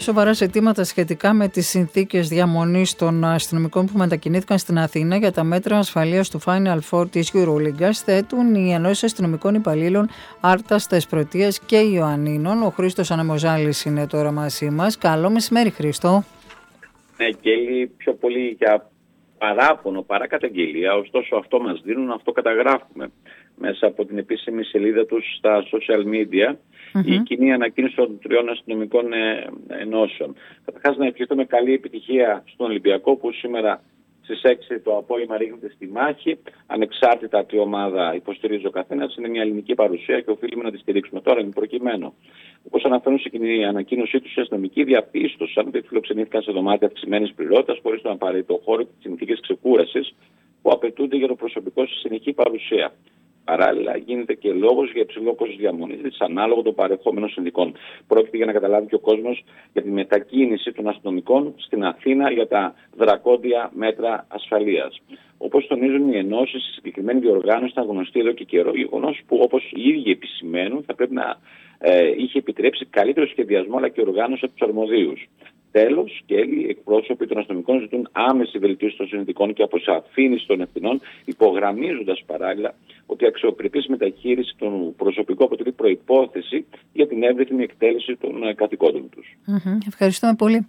σοβαρά ζητήματα σχετικά με τις συνθήκες διαμονής των αστυνομικών που μετακινήθηκαν στην Αθήνα για τα μέτρα ασφαλείας του Final Four της EuroLeague θέτουν οι ενώσεις αστυνομικών υπαλλήλων Άρτας, Θεσπρωτείας και Ιωαννίνων. Ο Χρήστος Ανεμοζάλης είναι τώρα μαζί μας. Καλό μεσημέρι, Χρήστο. Ναι, και πιο πολύ για παράπονο παρά καταγγελία, ωστόσο αυτό μας δίνουν, αυτό καταγράφουμε μέσα από την επίσημη σελίδα τους στα social media, η κοινή ανακοίνωση των 3 αστυνομικών ενώσεων. Καταρχάς να ευχηθούμε καλή επιτυχία στον Ολυμπιακό που σήμερα στις 6 το απόγευμα ρίχνεται στη μάχη, ανεξάρτητα τι ομάδα υποστηρίζει ο καθένας. Είναι μια ελληνική παρουσία και οφείλουμε να τη στηρίξουμε. Τώρα είναι προκειμένου. Όπως αναφέρουν στην κοινή ανακοίνωσή τους, οι αστυνομικοί διαπίστωσαν ότι φιλοξενήθηκαν σε δωμάτια αυξημένης πληρότητας χωρίς τον απαραίτητο χώρο και τις συνθήκες ξεκούρασης που απαιτούνται για το προσωπικό στη συνεχή παρουσία. Παράλληλα, γίνεται και λόγος για υψηλό κόστος διαμονής ανάλογο των παρεχόμενων συνδικών. Πρόκειται για να καταλάβει και ο κόσμος για τη μετακίνηση των αστυνομικών στην Αθήνα για τα δρακόντια μέτρα ασφαλείας. Όπως τονίζουν οι ενώσεις, η συγκεκριμένη διοργάνωση ήταν γνωστή εδώ και καιρό, γεγονός που όπως οι ίδιοι επισημαίνουν θα πρέπει να είχε επιτρέψει καλύτερο σχεδιασμό αλλά και οργάνωση από τους αρμοδίους. Τέλος, και οι εκπρόσωποι των αστυνομικών ζητούν άμεση βελτίωση των συνθηκών και αποσαφήνιση των ευθυνών, υπογραμμίζοντας παράλληλα ότι η αξιοπρεπής μεταχείριση των προσωπικού αποτελεί προϋπόθεση για την εύρυθμη εκτέλεση των καθηκόντων τους. Ευχαριστούμε πολύ.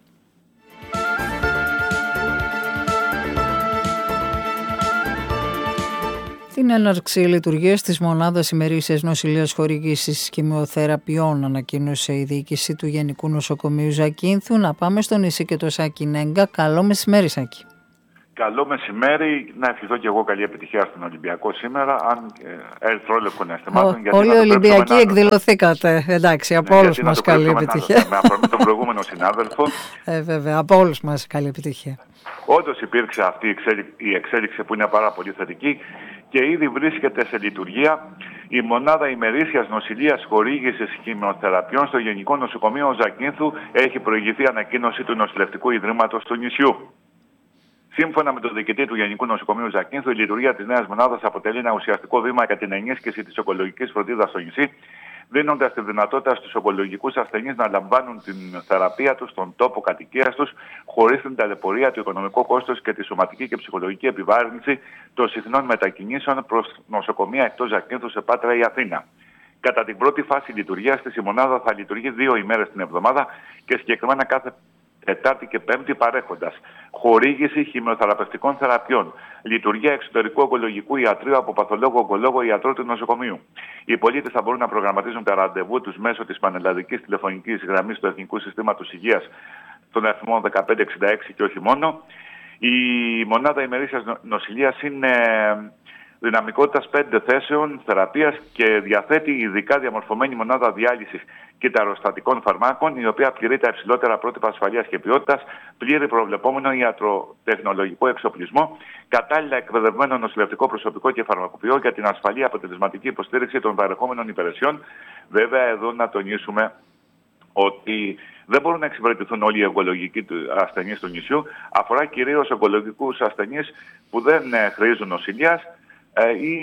Την έναρξη λειτουργίας της μονάδας ημερήσιας νοσηλείας χορήγησης χημειοθεραπείων ανακοίνωσε η διοίκηση του Γενικού Νοσοκομείου Ζακίνθου. Να πάμε στο νησί και το Σάκη Νέγκα. Καλό μεσημέρι, Σάκη. Καλό μεσημέρι. Να ευχηθώ και εγώ καλή επιτυχία στον Ολυμπιακό σήμερα. Αν ερυθρόλευκων αισθημάτων. Όλοι οι Ολυμπιακοί εκδηλωθήκατε. Εντάξει, από όλους μας καλή επιτυχία. Με αφορμή τον προηγούμενο συνάδελφο. Βέβαια, από όλους μας καλή επιτυχία. Όντως υπήρξε αυτή η εξέλιξη που είναι πάρα πολύ θετική και ήδη βρίσκεται σε λειτουργία η μονάδα ημερήσιας νοσηλείας χορήγησης χημειοθεραπείων στο Γενικό Νοσοκομείο Ζακίνθου. Έχει προηγηθεί ανακοίνωση του Νοσηλευτικού Ιδρύματος του νησιού. Σύμφωνα με τον διοικητή του Γενικού Νοσοκομείου Ζακίνθου, η λειτουργία της νέας μονάδας αποτελεί ένα ουσιαστικό βήμα για την ενίσχυση της ογκολογικής φροντίδας στο νησί, δίνοντας τη δυνατότητα στους ογκολογικούς ασθενείς να λαμβάνουν την θεραπεία τους στον τόπο κατοικίας τους, χωρίς την ταλαιπωρία, το οικονομικό κόστος και τη σωματική και ψυχολογική επιβάρυνση των συχνών μετακινήσεων προς νοσοκομεία εκτός Ζακίνθου σε Πάτρα ή Αθήνα. Κατά την πρώτη φάση λειτουργίας της, η μονάδα θα λειτουργεί 2 ημέρες την εβδομάδα και συγκεκριμένα κάθε Τετάρτη και Πέμπτη παρέχοντας χορήγηση χημειοθεραπευτικών θεραπείων, λειτουργία εξωτερικού ογκολογικού ιατρείου από παθολόγο ογκολόγο ιατρό του νοσοκομείου. Οι πολίτες θα μπορούν να προγραμματίζουν τα ραντεβού τους μέσω της πανελλαδικής τηλεφωνικής γραμμής του Εθνικού Συστήματος Υγείας των αριθμών 1566 και όχι μόνο. Η μονάδα ημερήσιας νοσηλείας είναι δυναμικότητας 5 θέσεων θεραπείας και διαθέτει ειδικά διαμορφωμένη μονάδα διάλυσης κυταροστατικών φαρμάκων, η οποία πληρεί τα υψηλότερα πρότυπα ασφαλείας και ποιότητας, πλήρη προβλεπόμενο ιατροτεχνολογικό εξοπλισμό, κατάλληλα εκπαιδευμένο νοσηλευτικό προσωπικό και φαρμακοποιό για την ασφαλή αποτελεσματική υποστήριξη των παρεχόμενων υπηρεσιών. Βέβαια, εδώ να τονίσουμε ότι δεν μπορούν να εξυπηρετηθούν όλοι οι ογκολογικοί ασθενείς του νησιού. Αφορά κυρίως ογκολογικούς ασθενείς που δεν χρήζουν νοσηλείας ή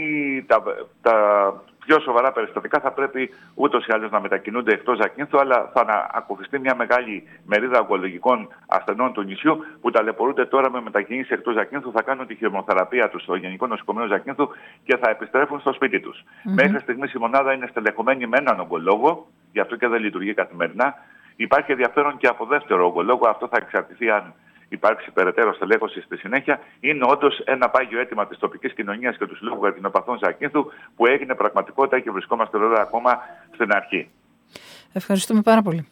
τα πιο σοβαρά περιστατικά θα πρέπει ούτως ή άλλως να μετακινούνται εκτός Ζακίνθου, αλλά θα ακολουθήσει μια μεγάλη μερίδα ογκολογικών ασθενών του νησιού που ταλαιπωρούνται τώρα με μετακινήσεις εκτός Ζακίνθου, θα κάνουν τη χημειοθεραπεία τους στο Γενικό Νοσοκομείο Ζακίνθου και θα επιστρέφουν στο σπίτι τους. Μέχρι στιγμής η μονάδα είναι στελεχωμένη με έναν ογκολόγο, γι' αυτό και δεν λειτουργεί καθημερινά. Υπάρχει ενδιαφέρον και από δεύτερο ογκολόγο, αυτό θα εξαρτηθεί αν υπάρξει περαιτέρω στελέχωση στη συνέχεια. Είναι όντως ένα πάγιο αίτημα της τοπικής κοινωνίας και του Συλλόγου Καρκινοπαθών Ζακίνθου που έγινε πραγματικότητα και βρισκόμαστε βέβαια ακόμα στην αρχή. Ευχαριστούμε πάρα πολύ.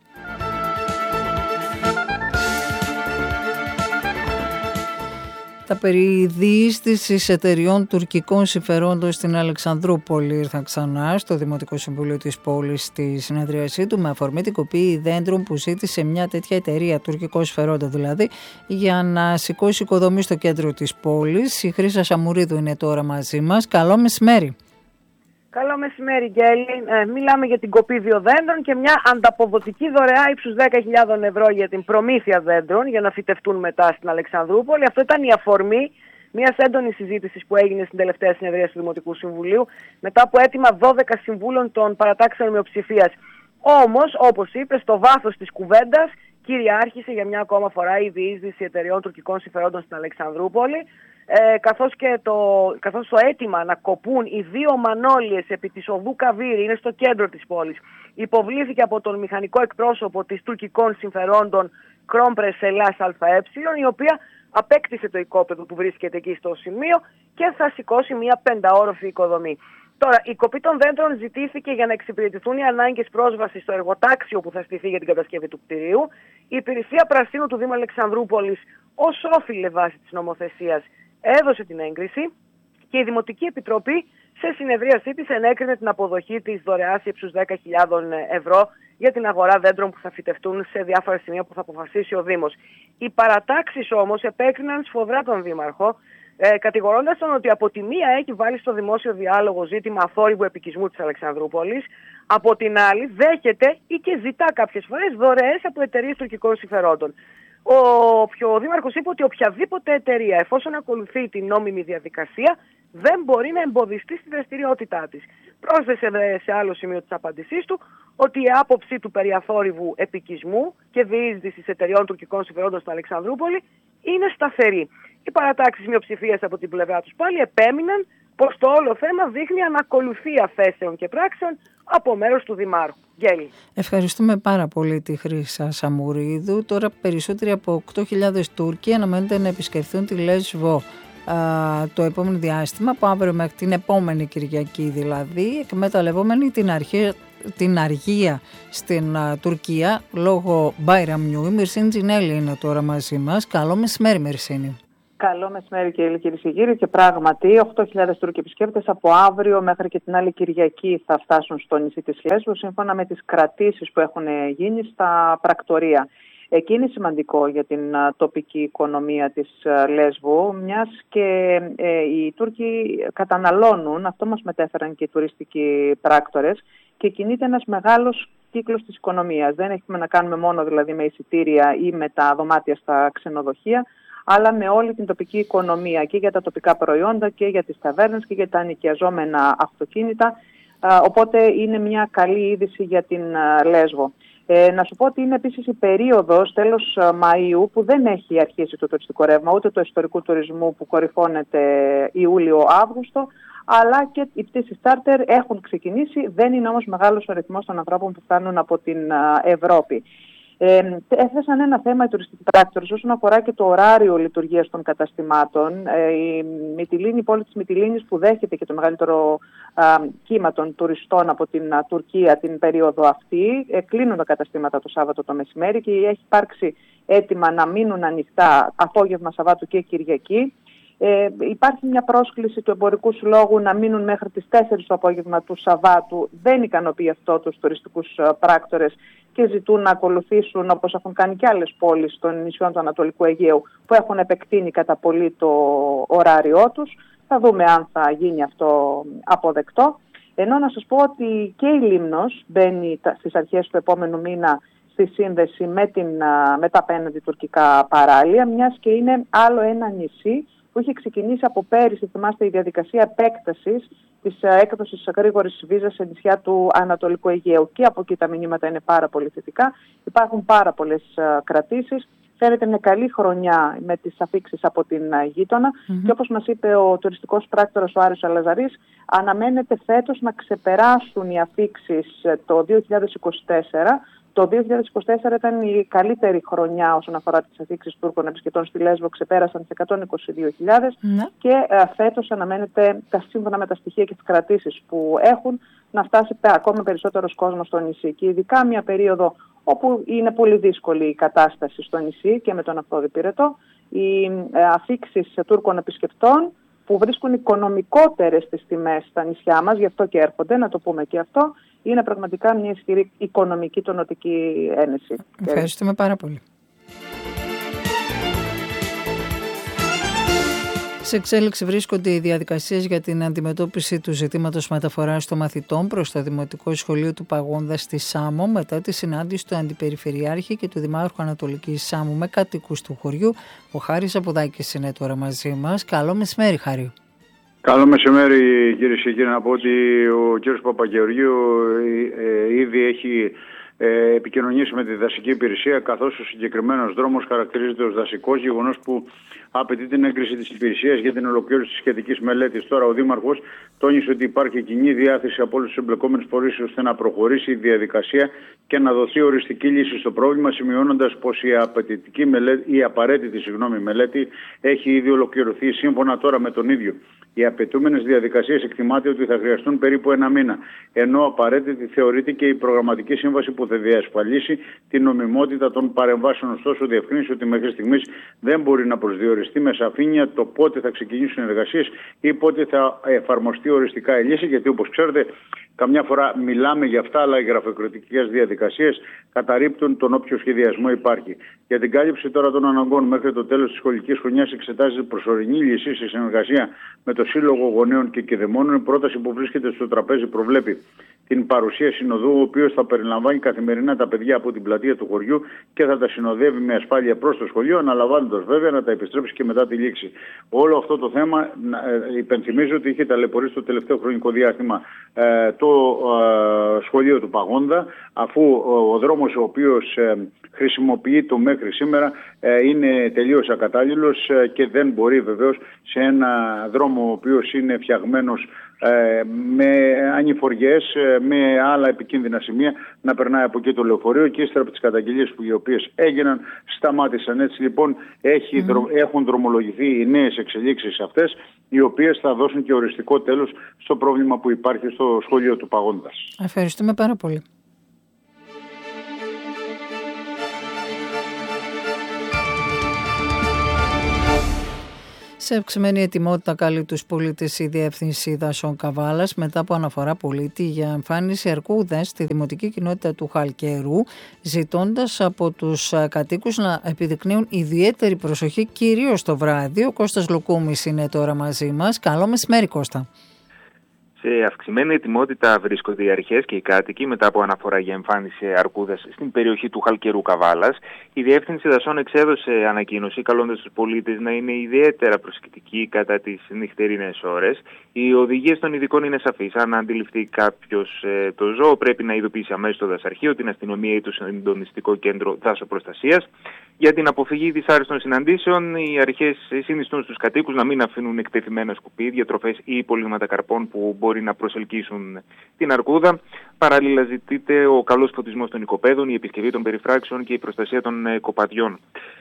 Τα περί διείσδυσης εταιριών τουρκικών συμφερόντων στην Αλεξανδρούπολη ήρθαν ξανά στο Δημοτικό Συμβούλιο της πόλης στη συνεδρίασή του με αφορμή την κοπή δέντρων που ζήτησε μια τέτοια εταιρεία, τουρκικό συμφερόντο δηλαδή, για να σηκώσει οικοδομή στο κέντρο της πόλης. Η Χρύσα Σαμουρίδου είναι τώρα μαζί μας. Καλό μεσημέρι. Καλό μεσημέρι, Γκέλη. Μιλάμε για την κοπή δέντρων και μια ανταποδοτική δωρεά ύψους 10.000 ευρώ για την προμήθεια δέντρων για να φυτευτούν μετά στην Αλεξανδρούπολη. Αυτό ήταν η αφορμή μιας έντονης συζήτησης που έγινε στην τελευταία συνεδρία του Δημοτικού Συμβουλίου μετά από αίτημα 12 συμβούλων των παρατάξεων μειοψηφίας. Όμως, όπως είπε, στο βάθος της κουβέντας κυριάρχησε για μια ακόμα φορά η διείσδυση εταιρεών τουρκικών συμφερόντων στην Αλεξανδρούπολη, καθώς το αίτημα να κοπούν οι 2 μανώλιες επί της οδού Καβίρη, είναι στο κέντρο της πόλης, υποβλήθηκε από τον μηχανικό εκπρόσωπο της τουρκικών συμφερόντων Κρόμπρες Ελλάς ΑΕ, η οποία απέκτησε το οικόπεδο που βρίσκεται εκεί στο σημείο και θα σηκώσει μια 5όροφη οικοδομή. Τώρα, η κοπή των δέντρων ζητήθηκε για να εξυπηρετηθούν οι ανάγκες πρόσβασης στο εργοτάξιο που θα στηθεί για την κατασκευή του κτηρίου. Η Υπηρεσία Πρασίνου του Δήμου Αλεξανδρούπολης, ως όφιλε βάση της νομοθεσίας, έδωσε την έγκριση και η Δημοτική Επιτροπή σε συνεδρίασή της ενέκρινε την αποδοχή της δωρεάς ύψους 10.000 ευρώ για την αγορά δέντρων που θα φυτευτούν σε διάφορα σημεία που θα αποφασίσει ο Δήμος. Οι παρατάξεις όμως επέκριναν σφοδρά τον Δήμαρχο, κατηγορώντας τον ότι από τη μία έχει βάλει στο δημόσιο διάλογο ζήτημα αθόρυβου επικισμού της Αλεξανδρούπολης, από την άλλη δέχεται ή και ζητά κάποιες φορές δωρεές από εταιρείες τουρκικών συμφερόντων. Ο Δήμαρχος είπε ότι οποιαδήποτε εταιρεία, εφόσον ακολουθεί την νόμιμη διαδικασία, δεν μπορεί να εμποδιστεί στη δραστηριότητά της. Πρόσθεσε σε άλλο σημείο της απάντησής του ότι η άποψη του περί αθόρυβου επικισμού και διείσδυσης εταιρεών τουρκικών συμφερόντων στην Αλεξανδρούπολη είναι σταθερή. Οι παρατάξεις μειοψηφίας από την πλευρά τους πάλι επέμειναν πως το όλο θέμα δείχνει ανακολουθία θέσεων και πράξεων από μέρος του Δημάρχου. Γέλη. Ευχαριστούμε πάρα πολύ τη Χρύσα Σαμουρίδου. Τώρα περισσότεροι από 8.000 Τούρκοι αναμένεται να επισκεφθούν τη Λέσβο το επόμενο διάστημα, από αύριο μέχρι την επόμενη Κυριακή δηλαδή, εκμεταλλευόμενοι την αργία στην Τουρκία λόγω Bayram New. Η Μυρσίνη Τζινέλη είναι τώρα μαζί μας. Καλό μεσημέρι, Μυρσίνη. Καλό μεσημέρι κύριε και κύριοι, και πράγματι 8.000 Τούρκοι επισκέπτες από αύριο μέχρι και την άλλη Κυριακή θα φτάσουν στο νησί της Λέσβου, σύμφωνα με τις κρατήσεις που έχουν γίνει στα πρακτορία. Εκεί είναι σημαντικό για την τοπική οικονομία της Λέσβου, μιας και οι Τούρκοι καταναλώνουν, αυτό μας μετέφεραν και οι τουριστικοί πράκτορες, και κινείται ένας μεγάλος κύκλος της οικονομίας. Δεν έχουμε να κάνουμε μόνο δηλαδή με εισιτήρια ή με τα δωμάτια στα ξενοδοχεία, αλλά με όλη την τοπική οικονομία και για τα τοπικά προϊόντα και για τις ταβέρνες και για τα ενοικιαζόμενα αυτοκίνητα. Οπότε είναι μια καλή είδηση για την Λέσβο. Να σου πω ότι είναι επίσης η περίοδος τέλος Μαΐου που δεν έχει αρχίσει το τουριστικό ρεύμα, ούτε το ιστορικού τουρισμού που κορυφώνεται Ιούλιο-Αύγουστο, αλλά και οι πτήσεις τσάρτερ έχουν ξεκινήσει, δεν είναι όμως μεγάλος ο αριθμός των ανθρώπων που φτάνουν από την Ευρώπη. Έθεσαν ένα θέμα οι τουριστικοί πράκτορες όσον αφορά και το ωράριο λειτουργίας των καταστημάτων. Η πόλη της Μυτιλήνης, που δέχεται και το μεγαλύτερο κύμα των τουριστών από την Τουρκία την περίοδο αυτή, κλείνουν τα καταστήματα το Σάββατο το μεσημέρι και έχει υπάρξει έτοιμα να μείνουν ανοιχτά απόγευμα Σαββάτου και Κυριακή. Υπάρχει μια πρόσκληση του Εμπορικού Συλλόγου να μείνουν μέχρι τις 4 το απόγευμα του Σαββάτου. Δεν ικανοποιεί αυτό τους τουριστικούς πράκτορες και ζητούν να ακολουθήσουν, όπως έχουν κάνει και άλλες πόλεις των νησιών του Ανατολικού Αιγαίου, που έχουν επεκτείνει κατά πολύ το ωράριό τους. Θα δούμε αν θα γίνει αυτό αποδεκτό. Ενώ να σας πω ότι και η Λίμνος μπαίνει στις αρχές του επόμενου μήνα στη σύνδεση με τα απέναντι τουρκικά παράλια, μιας και είναι άλλο ένα νησί που είχε ξεκινήσει από πέρυσι, θυμάστε, η διαδικασία επέκτασης της έκδοσης γρήγορης βίζας σε νησιά του Ανατολικού Αιγαίου. Και από εκεί τα μηνύματα είναι πάρα πολύ θετικά. Υπάρχουν πάρα πολλές κρατήσεις. Φαίνεται μια καλή χρονιά με τις αφίξεις από την γείτονα. Και όπως μας είπε ο τουριστικός πράκτορας ο Άρης Αλαζαρής, αναμένεται φέτος να ξεπεράσουν οι αφίξεις το 2024. Το 2024 ήταν η καλύτερη χρονιά όσον αφορά τις αφίξεις Τούρκων επισκεπτών στη Λέσβο, ξεπέρασαν τις 122.000 και φέτος αναμένεται, σύμφωνα με τα στοιχεία και τις κρατήσεις που έχουν, να φτάσει ακόμα περισσότερος κόσμος στο νησί. Και ειδικά μια περίοδο όπου είναι πολύ δύσκολη η κατάσταση στο νησί και με τον Αυθόδη Πυρετό, οι αφίξεις Τούρκων επισκεπτών που βρίσκουν οικονομικότερες τις τιμές στα νησιά μας, γι' αυτό και έρχονται, να το πούμε και αυτό, είναι πραγματικά μια ισχυρή οικονομική τονωτική ένεση. Ευχαριστούμε πάρα πολύ. Σε εξέλιξη βρίσκονται οι διαδικασίες για την αντιμετώπιση του ζητήματος μεταφοράς των μαθητών προς το Δημοτικό Σχολείο του Παγόνδα στη Σάμο, μετά τη συνάντηση του Αντιπεριφερειάρχη και του Δημάρχου Ανατολικής Σάμου με κατοίκους του χωριού. Ο Χάρης Αποδάκης είναι τώρα μαζί μας. Καλό μεσημέρι, Χάρη. Καλό μεσημέρι, κύριε και κύριοι. Να πω ότι ο κύριος Παπαγεωργίου ήδη έχει επικοινωνήσει με τη δασική υπηρεσία, καθώς ο συγκεκριμένος δρόμος χαρακτηρίζεται ως δασικός, γεγονός που απαιτεί την έγκριση της υπηρεσίας για την ολοκλήρωση της σχετικής μελέτης. Τώρα ο Δήμαρχος τόνισε ότι υπάρχει κοινή διάθεση από όλους τους εμπλεκόμενους φορείς ώστε να προχωρήσει η διαδικασία και να δοθεί οριστική λύση στο πρόβλημα, σημειώνοντας πως η απαραίτητη μελέτη έχει ήδη ολοκληρωθεί. Σύμφωνα τώρα με τον ίδιο, οι απαιτούμενες διαδικασίες εκτιμάται ότι θα χρειαστούν περίπου ένα μήνα, ενώ απαραίτητη θεωρείται και η προγραμματική σύμβαση που θα διασφαλίσει την νομιμότητα των παρεμβάσεων. Ωστόσο, διευκρίνησε ότι μέχρι στιγμής δεν μπορεί να προσδιοριστεί με σαφήνεια το πότε θα ξεκινήσουν οι εργασίες ή πότε θα εφαρμοστεί οριστικά η λύση, γιατί όπως ξέρετε, καμιά φορά μιλάμε για αυτά, αλλά οι γραφειοκρατικές διαδικασίες καταρρίπτουν τον όποιο σχεδιασμό υπάρχει. Για την κάλυψη τώρα των αναγκών μέχρι το τέλος της σχολικής χρονιάς εξετάζεται προσωρινή λύση σε συνεργασία με το Σύλλογο Γονέων και Κηδεμόνων. Η πρόταση που βρίσκεται στο τραπέζι προβλέπει την παρουσία συνοδού, ο οποίος θα περιλαμβάνει καθημερινά τα παιδιά από την πλατεία του χωριού και θα τα συνοδεύει με ασφάλεια προς το σχολείο, αναλαμβάνοντας βέβαια να τα επιστρέψει και μετά τη λήξη. Όλο αυτό το θέμα, υπενθυμίζω ότι είχε ταλαιπωρήσει το τελευταίο χρονικό διάστημα το σχολείο του Παγόνδα, αφού ο δρόμος ο οποίος χρησιμοποιείται μέχρι σήμερα είναι τελείως ακατάλληλος και δεν μπορεί βεβαίως σε ένα δρόμο ο οποίος είναι φτιαγμένος με ανηφοριές, με άλλα επικίνδυνα σημεία, να περνάει από εκεί το λεωφορείο, και ύστερα από τις καταγγελίες οι οποίες έγιναν σταμάτησαν. Έτσι λοιπόν έχουν δρομολογηθεί οι νέες εξελίξεις αυτές, οι οποίες θα δώσουν και οριστικό τέλος στο πρόβλημα που υπάρχει στο σχολείο του Παγόντα. Ευχαριστούμε πάρα πολύ. Σε αυξημένη ετοιμότητα καλεί τους πολίτες η Διεύθυνση Δασών Καβάλας μετά από αναφορά πολίτη για εμφάνιση αρκούδας στη δημοτική κοινότητα του Χαλκερού, ζητώντας από τους κατοίκους να επιδεικνύουν ιδιαίτερη προσοχή κυρίως το βράδυ. Ο Κώστας Λουκούμης είναι τώρα μαζί μας. Καλό μεσημέρι, Κώστα. Σε αυξημένη ετοιμότητα βρίσκονται οι αρχές και οι κάτοικοι μετά από αναφορά για εμφάνιση αρκούδας στην περιοχή του Χαλκερού Καβάλας. Η Διεύθυνση Δασών εξέδωσε ανακοίνωση καλώντας τους πολίτες να είναι ιδιαίτερα προσεκτικοί κατά τις νυχτερινές ώρες. Οι οδηγίες των ειδικών είναι σαφείς. Αν αντιληφθεί κάποιος το ζώο, πρέπει να ειδοποιήσει αμέσως το δασαρχείο, την αστυνομία ή το συντονιστικό κέντρο δάσοπροστασίας. Για την αποφυγή δυσάρεστων συναντήσεων, οι αρχές συνιστούν στους κατοίκους να μην αφήνουν εκτεθειμένα σκουπίδια, τροφές ή υπολείμματα καρπών που μπορεί να προσελκύσουν την αρκούδα. Παράλληλα, ζητείται ο καλός φωτισμός των οικοπαίδων, η επισκευή των περιφράξεων και η προστασία των κοπαδιών.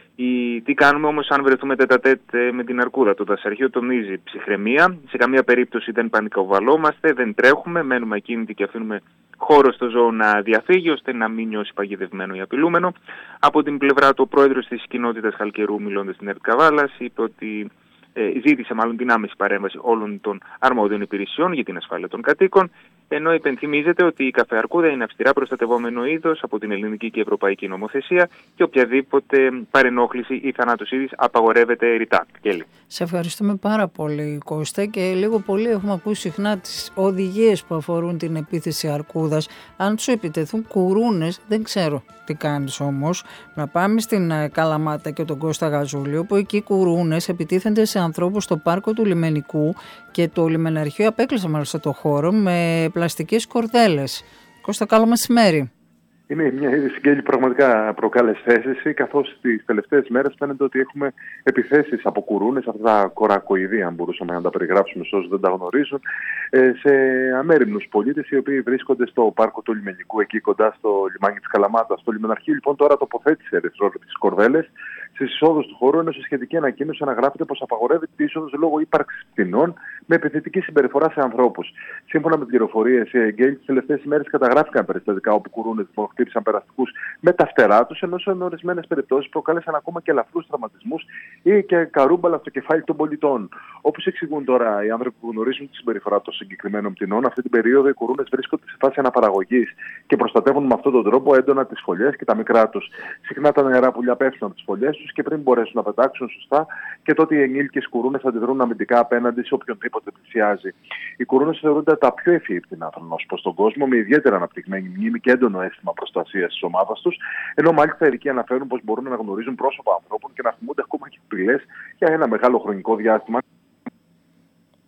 Τι κάνουμε όμως αν βρεθούμε τέτα-τέτ με την αρκούδα? Το δασαρχείο τονίζει ψυχραιμία. Σε καμία περίπτωση δεν πανικοβαλόμαστε, δεν τρέχουμε, μένουμε ακίνητοι και αφήνουμε χώρο στο ζώο να διαφύγει ώστε να μην νιώσει παγιδευμένο ή απειλούμενο. Από την πλευρά του, ο πρόεδρος της κοινότητας Χαλκερού, μιλώντας στην ΕΡΤ Καβάλας, είπε ότι ζήτησε την άμεση παρέμβαση όλων των αρμόδιων υπηρεσιών για την ασφάλεια των κατοίκων, ενώ υπενθυμίζεται ότι η καφεαρκούδα είναι αυστηρά προστατευόμενο είδος από την ελληνική και ευρωπαϊκή νομοθεσία και οποιαδήποτε παρενόχληση ή θανάτωση της απαγορεύεται ρητά. Κέλλη. Σε ευχαριστούμε πάρα πολύ, Κώστα, και λίγο πολύ έχουμε ακούσει συχνά τις οδηγίες που αφορούν την επίθεση αρκούδας. Αν σου επιτεθούν κουρούνες, δεν ξέρω τι κάνεις όμως. Να πάμε στην Καλαμάτα και τον Κώστα Γαζούλη, όπου εκεί κουρούνες επιτίθενται σε ανθρώπους στο πάρκο του Λιμενικού και το λιμεναρχείο απέκλεισε μάλιστα το χώρο με πλαστικές κορδέλες. Κώστα, καλό μεσημέρι. Είναι μια είδηση, Γκέλη, πραγματικά προκάλεσε αίσθηση, καθώς τις τελευταίες μέρες φαίνεται ότι έχουμε επιθέσεις από κουρούνες, αυτά τα κορακοειδή, αν μπορούσαμε να τα περιγράψουμε σε όσους δεν τα γνωρίζουν, σε αμέριμνους πολίτες οι οποίοι βρίσκονται στο πάρκο του Λιμενικού, εκεί κοντά στο λιμάνι της Καλαμάτας. Το λιμεναρχείο λοιπόν τώρα τοποθέτησε ερυθρόλεπτες κορδέλες στις εισόδους του χώρου, ενώ σε σχετική ανακοίνωση αναγράφεται πως απαγορεύεται η είσοδος λόγω ύπαρξης πτηνών με επιθετική συμπεριφορά σε ανθρώπους. Σύμφωνα με τις πληροφορίες, Γκέλη, τις τελευταίες ημέρες καταγράφηκαν περιστατικά όπου κουρούνες χτύπησαν περαστικούς με τα φτερά τους, ενώ σε ορισμένες περιπτώσεις προκάλεσαν ακόμα και ελαφρούς τραυματισμούς ή και καρούμπαλα στο κεφάλι των πολιτών. Όπως εξηγούν τώρα οι άνθρωποι που γνωρίζουν τη συμπεριφορά των συγκεκριμένων πτηνών, αυτή την περίοδο οι κουρούνες βρίσκονται σε φάση αναπαραγωγής και προστατεύουν με αυτόν τον τρόπο έντονα τις φωλιές και τα μικρά τους. Συχνά τα νερά πουλιά πέφτουν από τις φωλιές τους και πριν μπορέσουν να πετάξουν σωστά, και τότε οι ενήλικες κουρούνες αντιδρούν αμυντικά απέναντι σε οποιονδήποτε πλησιάζει. Οι κουρούνες θεωρούνται τα πιο ευφυή πτηνά προς τον κόσμο, με ιδιαίτερα αναπτυγμένη μνήμη και έντονο αίσθημα προστασίας της ομάδας τους, ενώ μάλιστα ειδικοί αναφέρουν πως μπορούν να γνωρίζουν πρόσωπα ανθρώπων και να θυμούνται ακόμα και απειλές για ένα μεγάλο χρονικό διάστημα.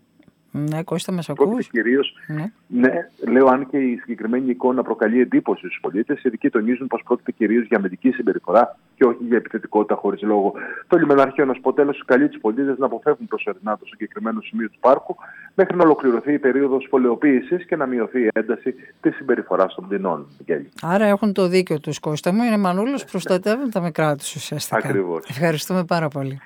Ναι, Κώστα, μας ακούς? Κυρίως, ναι, λέω, αν και η συγκεκριμένη εικόνα προκαλεί εντύπωση στους πολίτες, οι ειδικοί τονίζουν πως πρόκειται κυρίως για αμυντική συμπεριφορά και όχι για επιθετικότητα χωρίς λόγο. Το λιμενάρχιο Νοσποτέλος καλεί τους πολίτες να αποφεύγουν προσωρινά το συγκεκριμένο σημείο του πάρκου μέχρι να ολοκληρωθεί η περίοδος φωλεοποίησης και να μειωθεί η ένταση της συμπεριφοράς των πτηνών. Άρα έχουν το δίκιο τους, Κώστα μου. Είναι μανούλος, προστατεύουν τα μικρά τους ουσιαστικά. Ακριβώς. Ευχαριστούμε πάρα πολύ.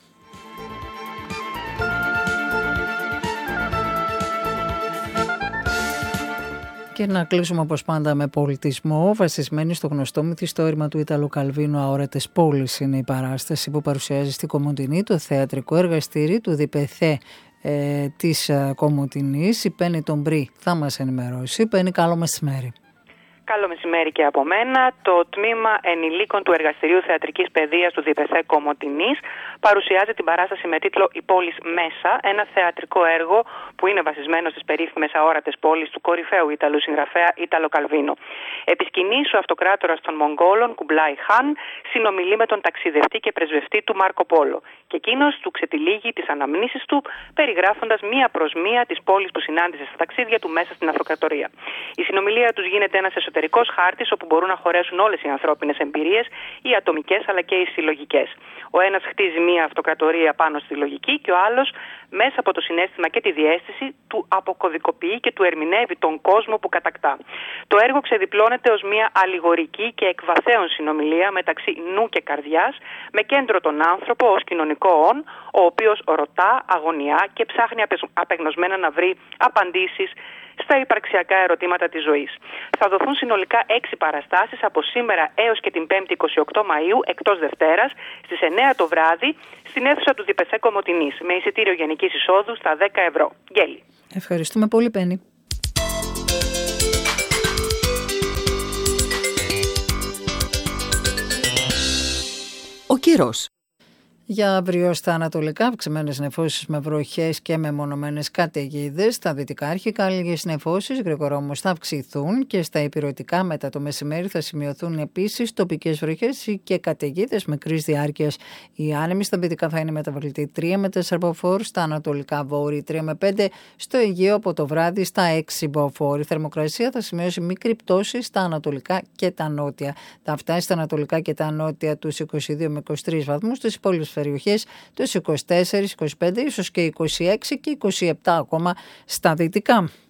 Και να κλείσουμε όπως πάντα με πολιτισμό. Βασισμένη στο γνωστό μυθιστόρημα του Ιταλού Καλβίνου «Αόρατες πόλεις» είναι η παράσταση που παρουσιάζει στη Κομοτηνή το θεατρικό εργαστήρι του Διπεθέ της Κομοτηνής. Η Πέννη Τομπρί θα μας ενημερώσει. Πέννη, καλό μεσημέρι. Καλό μεσημέρι και από μένα. Το τμήμα ενηλίκων του Εργαστηρίου Θεατρικής Παιδείας του Διπεθέ Κομοτηνής παρουσιάζει την παράσταση με τίτλο «Η πόλης μέσα», ένα θεατρικό έργο που είναι βασισμένο στις περίφημες αόρατες πόλεις του κορυφαίου Ιταλού συγγραφέα Ίταλο Καλβίνο. Επί σκηνής, ο αυτοκράτορας των Μογγόλων, Κουμπλάι Χαν, συνομιλεί με τον ταξιδευτή και πρεσβευτή του Μάρκο Πόλο. Και εκείνος του ξετυλίγει τις αναμνήσεις του, περιγράφοντας μία προς μία τις πόλεις που συνάντησε στα ταξίδια του μέσα στην αυτοκρατορία. Η συνομιλία τους γίνεται ένας εσωτερικός χάρτης όπου μπορούν να χωρέσουν όλες οι ανθρώπινες εμπειρίες, οι ατομικές αλλά και οι συλλογικές. Ο ένας χτίζει μία αυτοκρατορία πάνω στη λογική και ο άλλος, μέσα από το συναίσθημα και τη διαίσθηση, του αποκωδικοποιεί και του ερμηνεύει τον κόσμο που κατακτά. Το έργο ξεδιπλώνεται ως μία αλληγορική και εκβαθέων συνομιλία μεταξύ νου και καρδιάς, με κέντρο τον άνθρωπο ως κοινωνικό όν, ο οποίος ρωτά, αγωνιά και ψάχνει απεγνωσμένα να βρει απαντήσεις στα υπαρξιακά ερωτήματα της ζωής. Θα δοθούν συνολικά 6 παραστάσεις από σήμερα έως και την 5η 28 Μαΐου, εκτός Δευτέρας, στις 9 το βράδυ, στην αίθουσα του Διπεθέ Κομοτηνής, με εισιτήριο γενικής εισόδου στα 10 ευρώ. Γέλη. Ευχαριστούμε πολύ, Πέννη. Ο καιρός. Για αύριο στα ανατολικά, αυξημένες νεφώσεις με βροχές και μεμονωμένες καταιγίδες. Στα δυτικά αρχικά λίγες νεφώσεις, γρήγορα όμως θα αυξηθούν, και στα ηπειρωτικά μετά το μεσημέρι θα σημειωθούν επίσης τοπικές βροχές και καταιγίδες μικρής διάρκειας. Οι άνεμοι στα δυτικά θα είναι μεταβλητοί 3 με 4 μποφόρ, στα ανατολικά βόρειοι 3 με 5, στο Αιγαίο από το βράδυ στα 6 μποφόρ. Η θερμοκρασία θα σημειώσει μικρή πτώση στα ανατολικά και τα νότια. Θα φτάσει στα ανατολικά και τα νότια τους 22 με 23 βαθμούς, στις υπόλοιπες περιοχές τους 24, 25, ίσως και 26 και 27 ακόμα στα δυτικά.